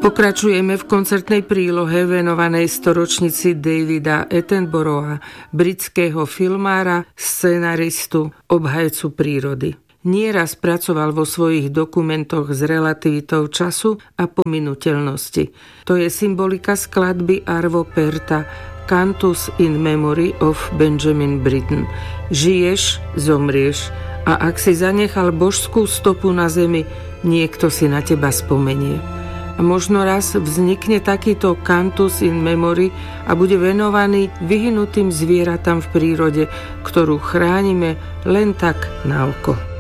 Pokračujeme v koncertnej prílohe venovanej storočnici Davida Attenborougha, britského filmára, scenaristu, obhajcu prírody. Nieraz pracoval vo svojich dokumentoch s relativitou času a pominuteľnosti. To je symbolika skladby Arvo Pärta Cantus in Memory of Benjamin Britten. Žiješ, zomrieš, a ak si zanechal božskú stopu na zemi, niekto si na teba spomenie. A možno raz vznikne takýto Cantus in Memory a bude venovaný vyhynutým zvieratám v prírode, ktorú chránime len tak na oko.